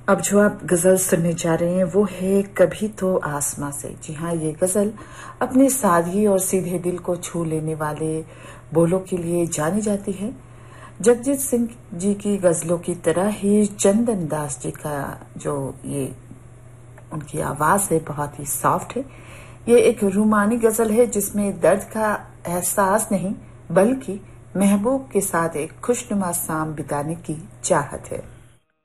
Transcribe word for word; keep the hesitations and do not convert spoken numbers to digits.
अब जो आप गजल सुनने जा रहे हैं वो है कभी तो आसमां से। जी हाँ, ये गजल अपनी सादगी और सीधे दिल को छू लेने वाले बोलों के लिए जानी जाती है। जगजीत सिंह जी की गजलों की तरह ही चंदन दास जी का जो ये उनकी आवाज है बहुत ही सॉफ्ट है। ये एक रूमानी गजल है जिसमें दर्द का एहसास नहीं बल्कि महबूब के साथ एक खुशनुमा शाम बिताने की चाहत है।